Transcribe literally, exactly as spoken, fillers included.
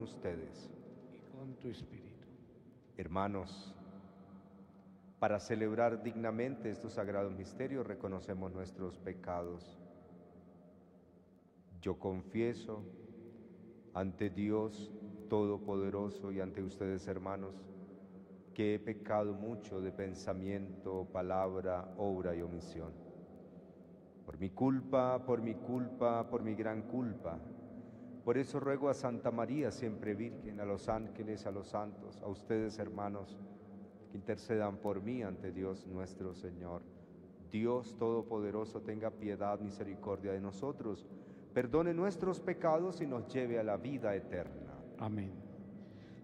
ustedes. Y con tu espíritu. Hermanos, para celebrar dignamente estos sagrados misterios reconocemos nuestros pecados. Yo confieso ante Dios Todopoderoso y ante ustedes, hermanos, que he pecado mucho de pensamiento, palabra, obra y omisión. Por mi culpa, por mi culpa, por mi gran culpa. Por eso ruego a Santa María, siempre Virgen, a los ángeles, a los santos, a ustedes, hermanos, que intercedan por mí ante Dios nuestro Señor. Dios Todopoderoso tenga piedad, misericordia de nosotros, perdone nuestros pecados y nos lleve a la vida eterna. Amén.